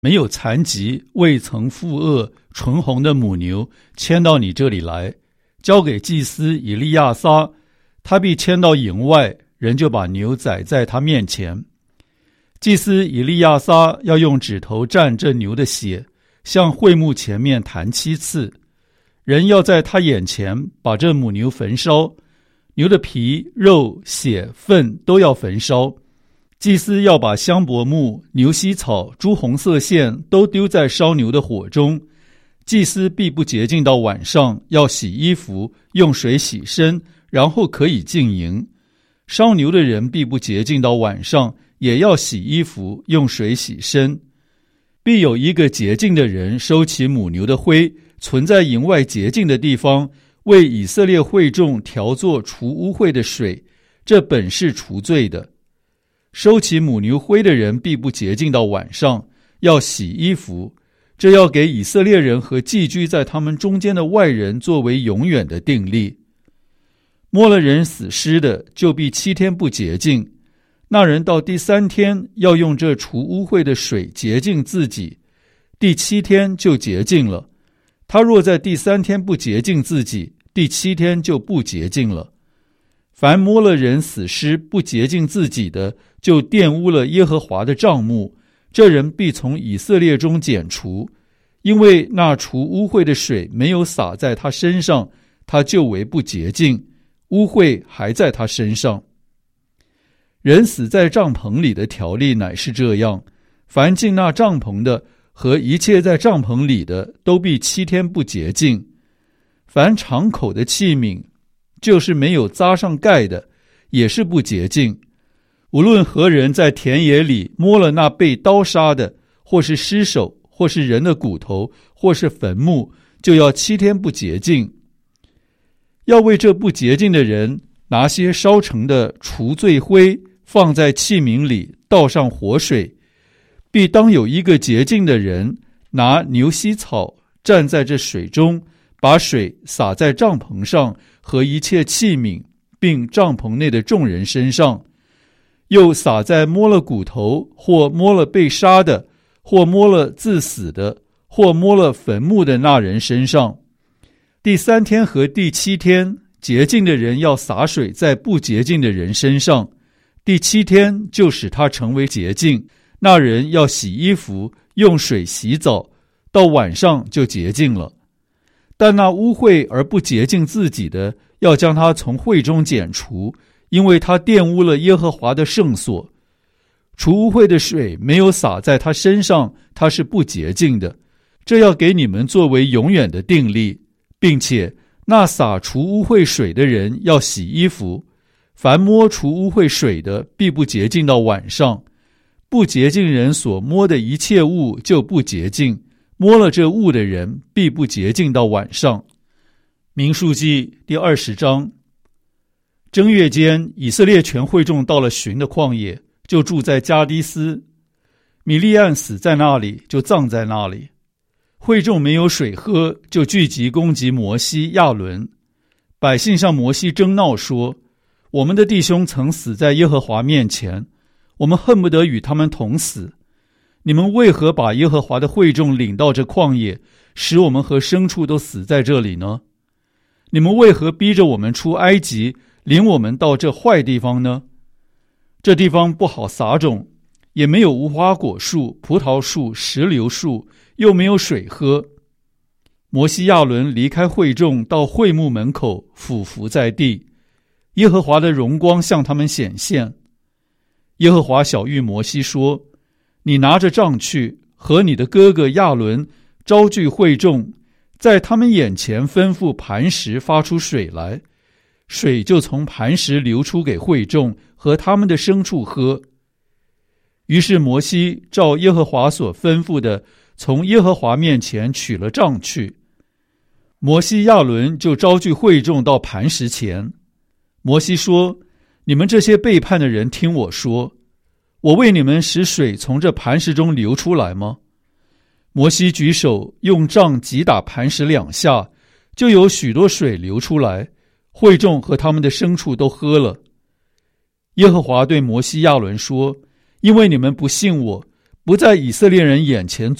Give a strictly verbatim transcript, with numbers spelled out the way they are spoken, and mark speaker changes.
Speaker 1: 没有残疾、未曾负恶、纯红的母牛牵到你这里来，交给祭司以利亚撒，他必牵到营外，人就把牛宰在他面前。祭司以利亚撒要用指头蘸这牛的血，向会幕前面弹七次，人要在他眼前把这母牛焚烧，牛的皮、肉、血、粪都要焚烧。祭司要把香柏木、牛膝草、朱红色线都丢在烧牛的火中。祭司必不洁净到晚上，要洗衣服，用水洗身，然后可以进营。烧牛的人必不洁净到晚上，也要洗衣服，用水洗身。必有一个洁净的人收起母牛的灰，存在营外洁净的地方，为以色列会众调作除污秽的水，这本是除罪的。收起母牛灰的人必不洁净到晚上，要洗衣服，这要给以色列人和寄居在他们中间的外人作为永远的定例。摸了人死尸的，就必七天不洁净，那人到第三天要用这除污秽的水洁净自己，第七天就洁净了。他若在第三天不洁净自己，第七天就不洁净了。凡摸了人死尸不洁净自己的，就玷污了耶和华的帐幕，这人必从以色列中剪除，因为那除污秽的水没有洒在他身上，他就为不洁净，污秽还在他身上。人死在帐篷里的条例乃是这样，凡进那帐篷的和一切在帐篷里的，都必七天不洁净。凡敞口的器皿，就是没有扎上盖的，也是不洁净。无论何人在田野里摸了那被刀杀的，或是尸首，或是人的骨头，或是坟墓，就要七天不洁净。要为这不洁净的人拿些烧成的除罪灰，放在器皿里，倒上活水。必当有一个洁净的人拿牛膝草蘸在这水中，把水洒在帐篷上和一切器皿，并帐篷内的众人身上，又洒在摸了骨头，或摸了被杀的，或摸了自死的，或摸了坟墓的那人身上。第三天和第七天，洁净的人要洒水在不洁净的人身上，第七天就使他成为洁净，那人要洗衣服，用水洗澡，到晚上就洁净了。但那污秽而不洁净自己的，要将他从会中剪除，因为他玷污了耶和华的圣所。除污秽的水没有洒在他身上，他是不洁净的。这要给你们作为永远的定例，并且那洒除污秽水的人要洗衣服，凡摸除污秽水的，必不洁净到晚上。不洁净人所摸的一切物就不洁净，摸了这物的人必不洁净到晚上。民数记第二十章。正月间，以色列全会众到了寻的旷野，就住在加迪斯。米利暗死在那里，就葬在那里。会众没有水喝，就聚集攻击摩西、亚伦。百姓向摩西争闹说：我们的弟兄曾死在耶和华面前，我们恨不得与他们同死。你们为何把耶和华的会众领到这旷野，使我们和牲畜都死在这里呢？你们为何逼着我们出埃及，领我们到这坏地方呢？这地方不好撒种，也没有无花果树、葡萄树、石榴树，又没有水喝。摩西亚伦离开会众，到会幕门口俯伏在地，耶和华的荣光向他们显现。耶和华晓谕摩西说：你拿着杖去，和你的哥哥亚伦招聚会众，在他们眼前吩咐磐石发出水来，水就从磐石流出给会众和他们的牲畜喝。于是摩西照耶和华所吩咐的，从耶和华面前取了杖去。摩西亚伦就招聚会众到磐石前。摩西说：你们这些背叛的人，听我说，我为你们使水从这磐石中流出来吗？摩西举手用杖击打磐石两下，就有许多水流出来，会众和他们的牲畜都喝了。耶和华对摩西亚伦说：因为你们不信我， 不在以色列人眼前